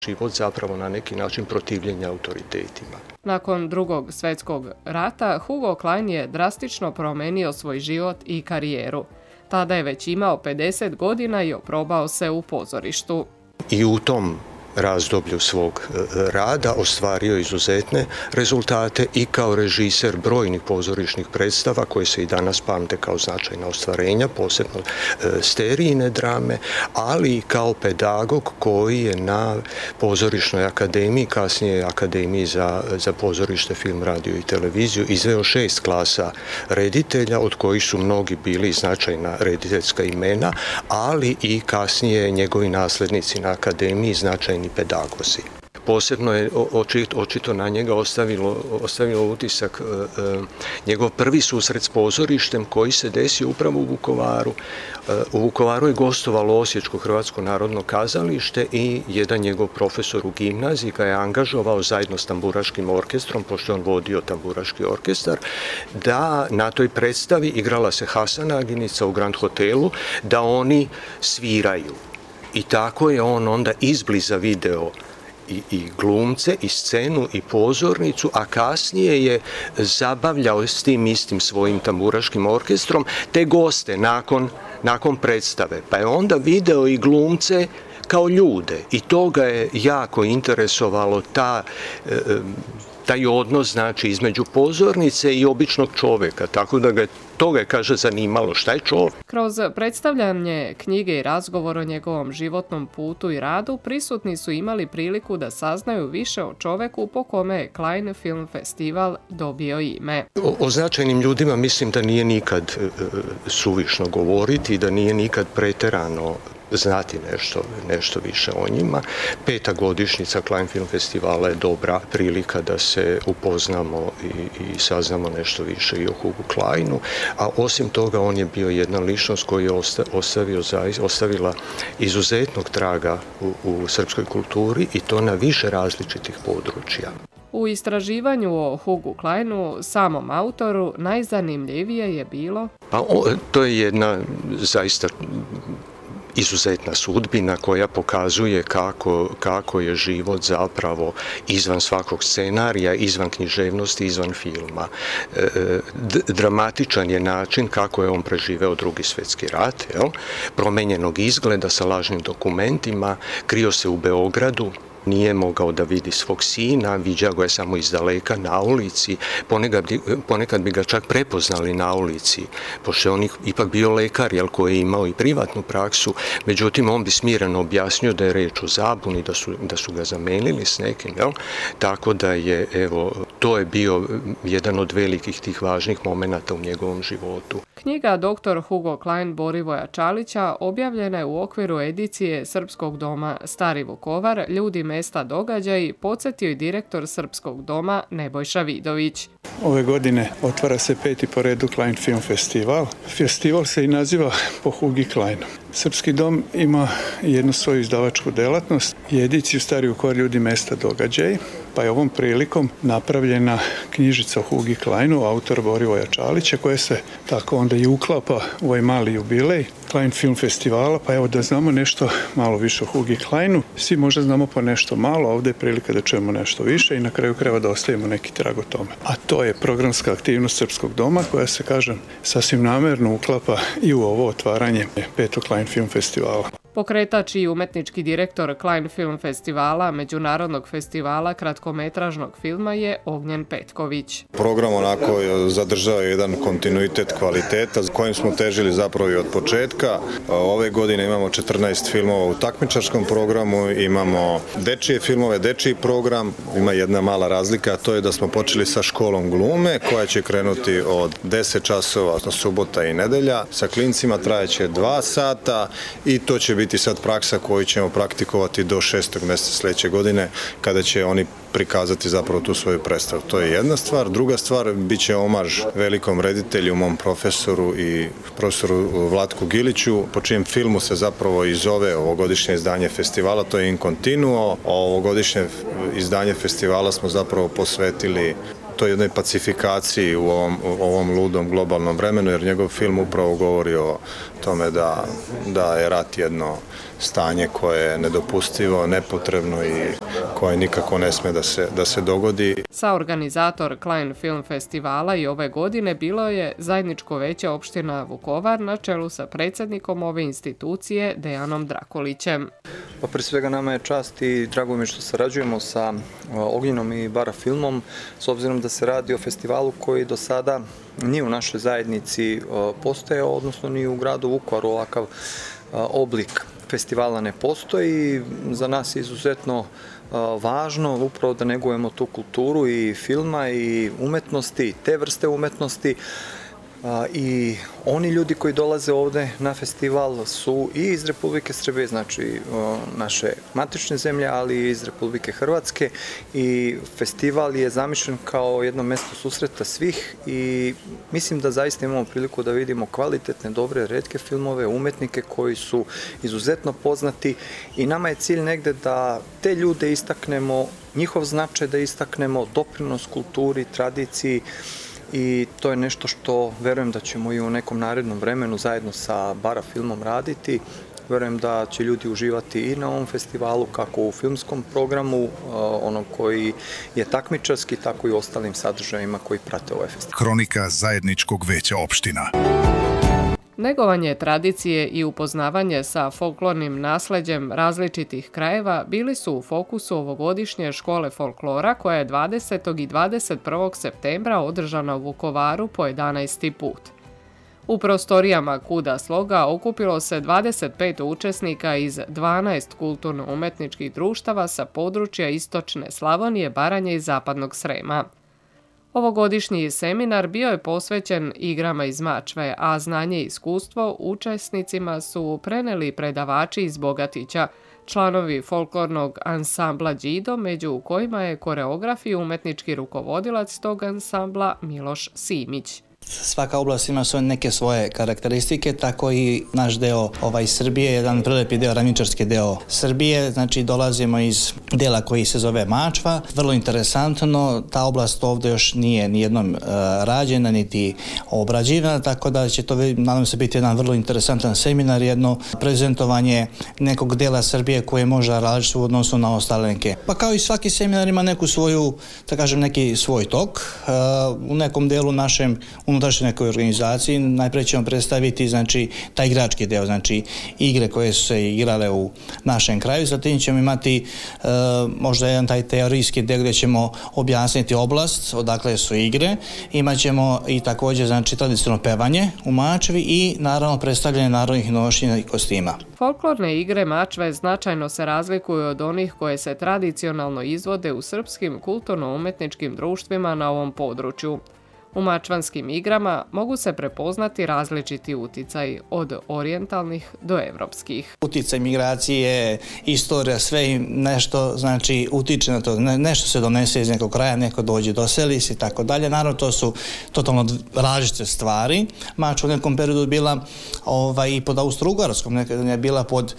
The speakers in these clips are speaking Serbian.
život zapravo na neki način protivljenja autoritetima. Nakon Drugog svjetskog rata, Hugo Klein je drastično promenio svoj život i karijeru. Tada je već imao 50 godina i oprobao se u pozorištu. I u tom razdoblju svog rada ostvario izuzetne rezultate i kao režiser brojnih pozorišnih predstava koje se i danas pamte kao značajna ostvarenja, posebno sterijine drame, ali i kao pedagog koji je na Pozorišnoj akademiji, kasnije Akademiji za pozorište, film, radio i televiziju, izveo 6 klasa reditelja, od kojih su mnogi bili značajna rediteljska imena, ali i kasnije njegovi naslednici na akademiji značajni pedagozi. Posebno je očito na njega ostavilo utisak njegov prvi susret s pozorištem koji se desio upravo u Vukovaru. U Vukovaru je gostovalo Osječko Hrvatsko narodno kazalište i jedan njegov profesor u gimnaziji ga je angažovao zajedno s tamburaškim orkestrom, pošto je on vodio tamburaški orkestar, da na toj predstavi, igrala se Hasanaginica u Grand hotelu, da oni sviraju. I tako je on onda izbliza video i glumce, i scenu, i pozornicu, a kasnije je zabavljao s tim istim svojim tamburaškim orkestrom te goste nakon predstave. Pa je onda video i glumce kao ljude i to ga je jako interesovalo, taj odnos znači između pozornice i običnog čovjeka, tako da ga to ga kaže zanimalo šta je čovjek. Kroz predstavljanje knjige i razgovor o njegovom životnom putu i radu prisutni su imali priliku da saznaju više o čovjeku po kome je Klein Film Festival dobio ime. O značajnim ljudima mislim da nije nikad suvišno govoriti, da nije nikad pretjerano znati nešto više o njima. 5. godišnjica Klein Film Festivala je dobra prilika da se upoznamo i saznamo nešto više i o Hugu Kleinu, a osim toga on je bio jedna ličnost koja je ostavila izuzetnog traga u srpskoj kulturi i to na više različitih područja. U istraživanju o Hugu Kleinu, samom autoru, najzanimljivije je bilo... To je jedna zaista izuzetna sudbina koja pokazuje kako je život zapravo izvan svakog scenarija, izvan književnosti, izvan filma. Dramatičan je način kako je on preživeo Drugi svjetski rat, promenjenog izgleda sa lažnim dokumentima, krio se u Beogradu, nije mogao da vidi svog sina, viđa ga je samo iz daleka na ulici, ponekad bi ga čak prepoznali na ulici, pošto je on ipak bio lekar, koji je imao i privatnu praksu, međutim on bi smireno objasnio da je reč o zabuni, da su ga zamenili s nekim, tako da je, to je bio jedan od velikih tih važnih momenata u njegovom životu. Knjiga Dr. Hugo Klein Borivoja Čalića objavljena je u okviru edicije Srpskog doma Stari Vukovar, Ljudi, mesta, događaji, podsjetio i direktor Srpskog doma Nebojša Vidović. Ove godine otvara se 5. po redu Klein Film Festival. Festival se i naziva po Hugi Kleinu. Srpski dom ima jednu svoju izdavačku delatnost i ediciju Stari Vukovar, Ljudi, mesta, događaji, pa je ovom prilikom napravljena knjižica o Hugi Kleinu, autor Borivoja Čalića, koja se tako onda i uklapa u ovaj mali jubilej Klein Film Festivala, pa evo da znamo nešto malo više o Hugi Kleinu. Svi možda znamo po nešto malo, ovdje je prilika da čujemo nešto više i na kraju krajeva da ostavimo neki trag o tome. A to je programska aktivnost Srpskog doma koja se, kažem, sasvim namjerno uklapa i u ovo otvaranje 5. Klein Film Festivala. Pokretač i umetnički direktor Klein Film Festivala, Međunarodnog festivala kratkometražnog filma je Ognjen Petković. Program onako zadržava jedan kontinuitet kvaliteta kojim smo težili zapravo i od početka. Ove godine imamo 14 filmova u takmičarskom programu, imamo dečije filmove, dečiji program. Ima jedna mala razlika, a to je da smo počeli sa školom glume koja će krenuti od 10 časova, subota i nedelja. Sa klincima trajeće 2 sata i to će biti sad praksa koju ćemo praktikovati do 6. mjeseca sljedeće godine kada će oni prikazati zapravo tu svoju predstavu. To je jedna stvar. Druga stvar, bit će omaž velikom reditelju, mom profesoru i profesoru Vlatku Giliću, po čijem filmu se zapravo i zove ovogodišnje izdanje festivala, to je In Continuo. Ovogodišnje izdanje festivala smo zapravo posvetili toj jednoj pacifikaciji u ovom ludom globalnom vremenu, jer njegov film upravo govori o tome da je rat jedno stanje koje je nedopustivo, nepotrebno i koje nikako ne sme da se dogodi. Saorganizator Klein Film Festivala i ove godine bilo je Zajedničko veće opština Vukovar na čelu sa predsjednikom ove institucije Dejanom Drakolićem. Pa pre svega nama je čast i drago mi je što sarađujemo sa Ognjenom i Bara filmom, s obzirom da se radi o festivalu koji do sada nije u našoj zajednici postojao, odnosno ni u gradu Vukovaru ovakav oblik festivala ne postoji. Za nas je izuzetno važno upravo da negujemo tu kulturu i filma i umetnosti, te vrste umetnosti. I oni ljudi koji dolaze ovde na festival su i iz Republike Srbije, znači naše matične zemlje, ali i iz Republike Hrvatske, i festival je zamišljen kao jedno mesto susreta svih i mislim da zaista imamo priliku da vidimo kvalitetne, dobre, retke filmove, umetnike koji su izuzetno poznati i nama je cilj negde da te ljude istaknemo, njihov značaj da istaknemo, doprinos kulturi, tradiciji. I to je nešto što verujem da ćemo i u nekom narednom vremenu zajedno sa Bara filmom raditi. Verujem da će ljudi uživati i na ovom festivalu, kako u filmskom programu, onom koji je takmičarski, tako i u ostalim sadržajima koji prate ovaj festival. Kronika Zajedničkog veća opština. Negovanje tradicije i upoznavanje sa folklornim nasleđem različitih krajeva bili su u fokusu ovogodišnje škole folklora koja je 20. i 21. septembra održana u Vukovaru po 11. put. U prostorijama Kuda sloga okupilo se 25 učesnika iz 12 kulturno-umetničkih društava sa područja Istočne Slavonije, Baranje i Zapadnog Srema. Ovogodišnji seminar bio je posvećen igrama iz Mačve, a znanje i iskustvo učesnicima su preneli predavači iz Bogatića, članovi folklornog ansambla Đido, među kojima je koreograf i umetnički rukovodilac tog ansambla Miloš Simić. Svaka oblast ima neke svoje karakteristike, tako i naš deo Srbije, jedan prelepi deo, ravničarski deo Srbije, znači dolazimo iz dela koji se zove Mačva. Vrlo interesantno, ta oblast ovde još nije nijednom rađena, niti obrađivana, tako da će to, nadam se, biti jedan vrlo interesantan seminar, jedno prezentovanje nekog dela Srbije koje može različiti u odnosu na ostale neke. Pa kao i svaki seminar ima neku svoju, da kažem, neki svoj tok. U nekom delu našem unutrašnjoj nekoj organizaciji najprije ćemo predstaviti, znači, taj igrački deo, znači igre koje su se igrale u našem kraju, zatim ćemo imati možda jedan taj teorijski deo gdje ćemo objasniti oblast, odakle su igre, imat ćemo i također, znači, tradicionalno pevanje u Mačvi i naravno predstavljanje narodnih nošnjina i kostima. Folklorne igre Mačve značajno se razlikuju od onih koje se tradicionalno izvode u srpskim kulturno-umetničkim društvima na ovom području. U mačvanskim igrama mogu se prepoznati različiti uticaj, od orijentalnih do evropskih. Uticaj migracije, istorija, sve im nešto, znači, utiče na to. Nešto se donese iz nekog kraja, neko dođe, doseli se i tako dalje. Naravno, to su totalno različite stvari. Mačva u nekom periodu bila i pod Austro-Ugarskom, nekada je bila pod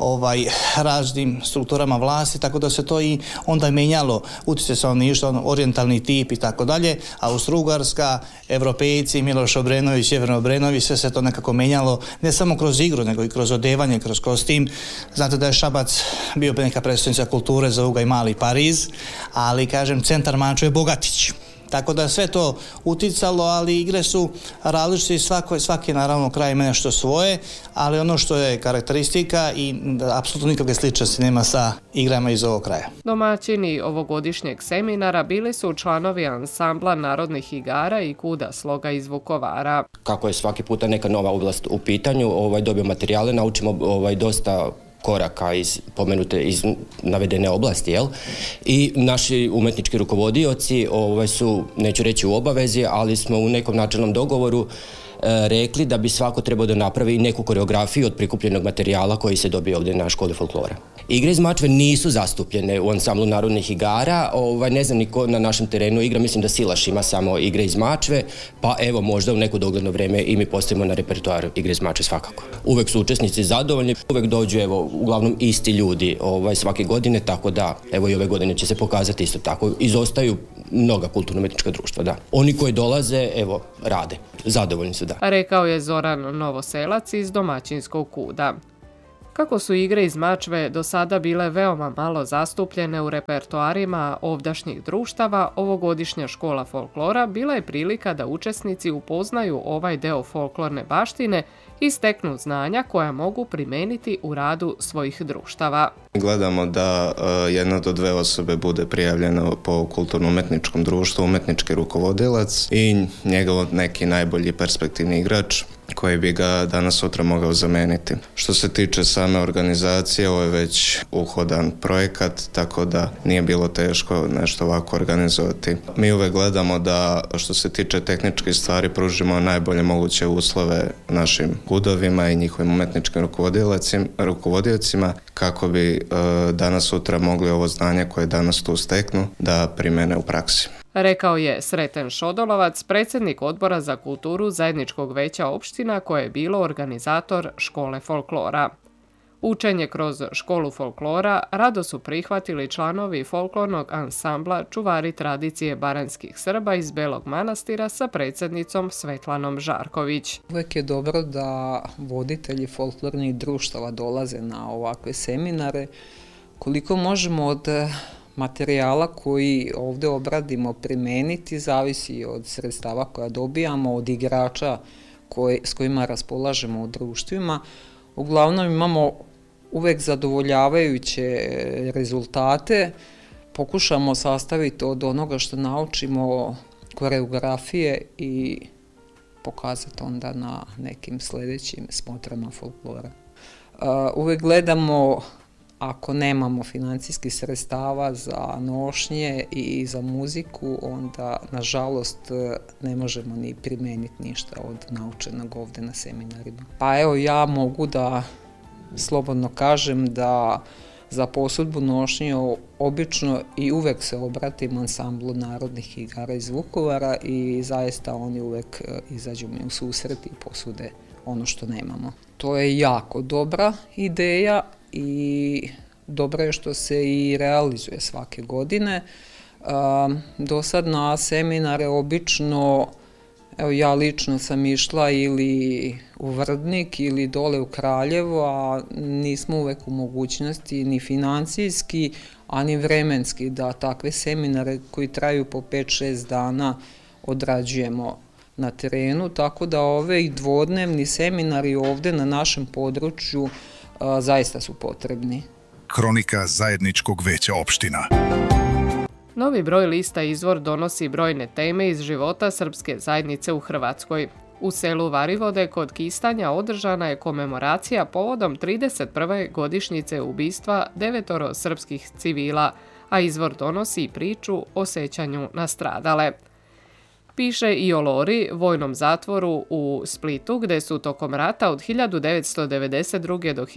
raznim strukturama vlasti, tako da se to i onda menjalo. Uticaj stanovništva, orijentalni tip i tako dalje. Austro-Ugarska, Evropejci, Miloš Obrenović, Jevrem Obrenović, sve se to nekako menjalo, ne samo kroz igru, nego i kroz odevanje, kroz kostim. Znate da je Šabac bio neka predstavnica kulture, zovu ga i Mali Pariz, ali, kažem, centar Mačve je Bogatić. Tako da sve to uticalo, ali igre su različite, svaki naravno kraj ima nešto svoje, ali ono što je karakteristika i apsolutno nikakve sličnosti nema sa igrama iz ovog kraja. Domaćini ovogodišnjeg seminara bili su članovi ansambla narodnih igara i Kuda sloga iz Vukovara. Kako je svaki puta neka nova oblast u pitanju, dobio materijale, naučimo dosta koraka iz navedene oblasti, jel? I naši umetnički rukovodioci su, neću reći u obavezi, ali smo u nekom načelnom dogovoru rekli da bi svako trebao da napravi neku koreografiju od prikupljenog materijala koji se dobije ovdje na školi folklora. Igre iz Mačve nisu zastupljene u ansamblu narodnih igara, ne znam niko na našem terenu igra, mislim da Silaš ima samo igre iz Mačve, pa evo možda u neko dogledno vreme i mi postavimo na repertoar igre iz Mačve svakako. Uvek su učesnici zadovoljni, uvek dođu uglavnom isti ljudi svake godine, tako da evo i ove godine će se pokazati isto tako. Izostaju mnoga kulturno-umetnička društva, da. Oni koji dolaze, evo, rade. Zadovoljni su, da. Rekao je Zoran Novoselac iz domaćinskog Kuda. Kako su igre iz Mačve do sada bile veoma malo zastupljene u repertoarima ovdašnjih društava, ovogodišnja škola folklora bila je prilika da učesnici upoznaju ovaj deo folklorne baštine i steknu znanja koja mogu primeniti u radu svojih društava. Gledamo da jedna do dve osobe bude prijavljeno po kulturno-umetničkom društvu, umetnički rukovodilac i njegov neki najbolji perspektivni igrač koji bi ga danas sutra mogao zameniti. Što se tiče same organizacije, ovo je već uhodan projekat, tako da nije bilo teško nešto ovako organizovati. Mi uvek gledamo da što se tiče tehničkih stvari pružimo najbolje moguće uslove našim gudovima i njihovim umetničkim rukovodiocima kako bi danas sutra mogli ovo znanje koje danas tu steknu da primene u praksi. Rekao je Sreten Šodolovac, predsjednik Odbora za kulturu Zajedničkog veća opština koje je bilo organizator škole folklora. Učenje kroz školu folklora rado su prihvatili članovi folklornog ansambla Čuvari tradicije baranjskih Srba iz Belog Manastira sa predsjednicom Svetlanom Žarković. Uvijek je dobro da voditelji folklornih društava dolaze na ovakve seminare. Koliko možemo od materijala koji ovdje obradimo primeniti zavisi od sredstava koja dobijamo, od igrača s kojima raspolažemo u društvima. Uglavnom imamo uvek zadovoljavajuće rezultate, pokušamo sastaviti od onoga što naučimo koreografije i pokazati onda na nekim sljedećim smotrama folklora. Uvek gledamo, ako nemamo financijskih sredstava za nošnje i za muziku, onda nažalost ne možemo ni primeniti ništa od naučenog ovdje na seminarima. Pa evo, ja mogu da slobodno kažem da za posudbu nošnje obično i uvek se obratim ansamblu narodnih igara iz Vukovara i zaista oni uvek izađu mi u susret i posude ono što nemamo. To je jako dobra ideja i dobro je što se i realizuje svake godine. Do sad na seminare obično, evo ja lično sam išla ili u Vrdnik ili dole u Kraljevo, a nismo uvek u mogućnosti ni financijski, a ni vremenski da takve seminare koji traju po 5-6 dana odrađujemo na terenu, tako da ove dvodnevni seminari ovdje na našem području zaista su potrebni. Hronika Zajedničkog veća opština. Novi broj lista Izvor donosi brojne teme iz života srpske zajednice u Hrvatskoj. U selu Varivode kod Kistanja održana je komemoracija povodom 31. godišnjice ubistva 9 srpskih civila, a Izvor donosi i priču o sećanju na stradale. Piše i o Lori, vojnom zatvoru u Splitu, gde su tokom rata od 1992. do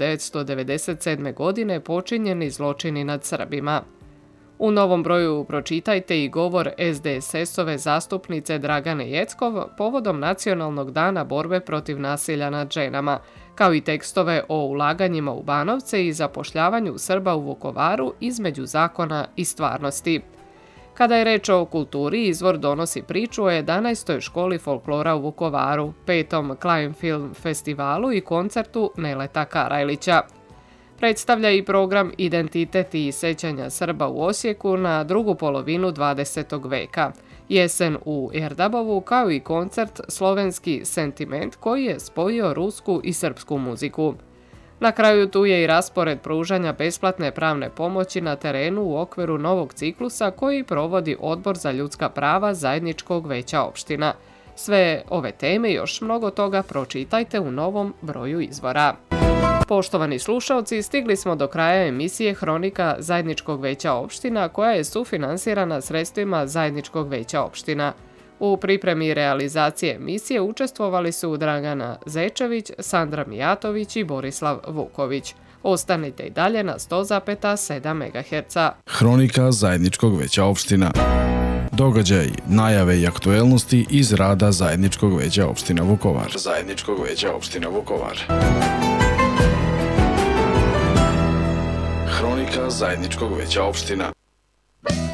1997. godine počinjeni zločini nad Srbima. U novom broju pročitajte i govor SDSS-ove zastupnice Dragane Jeckov povodom Nacionalnog dana borbe protiv nasilja nad ženama, kao i tekstove o ulaganjima u Banovce i zapošljavanju Srba u Vukovaru između zakona i stvarnosti. Kada je reč o kulturi, Izvor donosi priču o 11. školi folklora u Vukovaru, 5. Klein Film festivalu i koncertu Neleta Karajlića. Predstavlja i program Identitet i sećanja Srba u Osijeku na drugu polovinu 20. veka, jesen u Erdabovu, kao i koncert Slovenski sentiment koji je spojio rusku i srpsku muziku. Na kraju tu je i raspored pružanja besplatne pravne pomoći na terenu u okviru novog ciklusa koji provodi Odbor za ljudska prava Zajedničkog veća opština. Sve ove teme i još mnogo toga pročitajte u novom broju Izvora. Poštovani slušalci, stigli smo do kraja emisije Hronika Zajedničkog veća opština koja je sufinansirana sredstvima Zajedničkog veća opština. U pripremi realizacije emisije učestvovali su Dragana Zečević, Sandra Mijatović i Borislav Vuković. Ostanite i dalje na 100,7 MHz. Hronika Zajedničkog veća opština. Događaj, najave i aktuelnosti iz rada Zajedničkog veća opština Vukovar. Zajedničkog veća opština Vukovar. Hronika Zajedničkog veća opština.